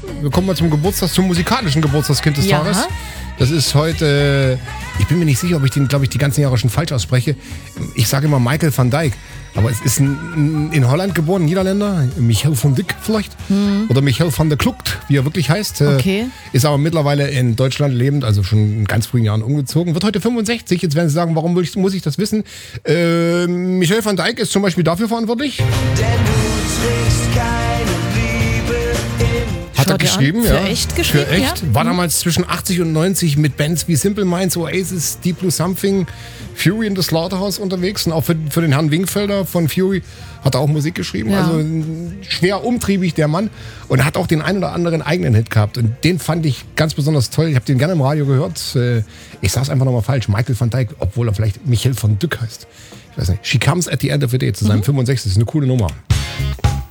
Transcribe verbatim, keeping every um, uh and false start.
Wir kommen mal zum Geburtstag, zum musikalischen Geburtstagskind des Ja. Tages. Das ist heute, ich bin mir nicht sicher, ob ich den, glaube ich, die ganzen Jahre schon falsch ausspreche. Ich sage immer Michael van Dijk. Aber es ist ein, ein in Holland geborener Niederländer, Michael van Dijk vielleicht. Hm. Oder Michael van der Klugt, wie er wirklich heißt. Okay. Ist aber mittlerweile in Deutschland lebend, also schon in ganz frühen Jahren umgezogen. Wird heute fünfundsechzig. Jetzt werden Sie sagen, warum muss ich, muss ich das wissen? Äh, Michael van Dijk ist zum Beispiel dafür verantwortlich. Denn du trägst keine Liebe in. Hat er Schau dir geschrieben, an. ja. Für echt geschrieben, Für echt. ja. War damals zwischen achtzig und neunzig mit Bands wie Simple Minds, Oasis, Deep Blue Something, Fury in the Slaughterhouse unterwegs. Und auch für, für den Herrn Wingfelder von Fury hat er auch Musik geschrieben. Ja. Also schwer umtriebig, der Mann. Und er hat auch den einen oder anderen eigenen Hit gehabt. Und den fand ich ganz besonders toll. Ich habe den gerne im Radio gehört. Ich sage es einfach nochmal falsch. Michael van Dijk, obwohl er vielleicht Michael van Dijk heißt. Ich weiß nicht. She Comes at the End of the Day zu seinem mhm. fünfundsechzig. Das ist eine coole Nummer.